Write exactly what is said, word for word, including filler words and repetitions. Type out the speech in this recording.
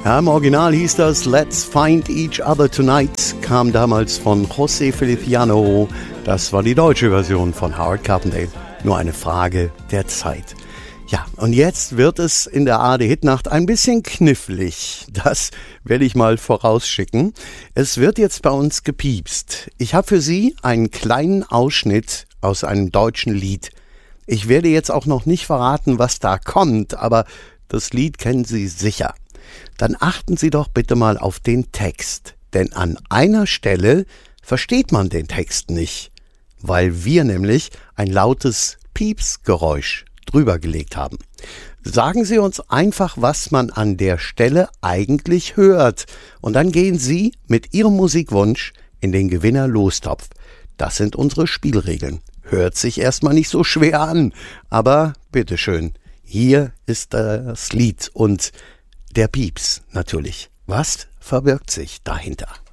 Ja, im Original hieß das Let's Find Each Other Tonight, kam damals von José Feliciano. Das war die deutsche Version von Howard Carpendale. Nur eine Frage der Zeit. Ja, und jetzt wird es in der A R D-Hitnacht ein bisschen knifflig. Das werde ich mal vorausschicken. Es wird jetzt bei uns gepiepst. Ich habe für Sie einen kleinen Ausschnitt aus einem deutschen Lied. Ich werde jetzt auch noch nicht verraten, was da kommt, aber das Lied kennen Sie sicher. Dann achten Sie doch bitte mal auf den Text. Denn an einer Stelle versteht man den Text nicht, weil wir nämlich ein lautes Piepsgeräusch drüber gelegt haben. Sagen Sie uns einfach, was man an der Stelle eigentlich hört. Und dann gehen Sie mit Ihrem Musikwunsch in den Gewinner-Lostopf. Das sind unsere Spielregeln. Hört sich erstmal nicht so schwer an, aber bitteschön, hier ist das Lied und der Pieps natürlich. Was verbirgt sich dahinter?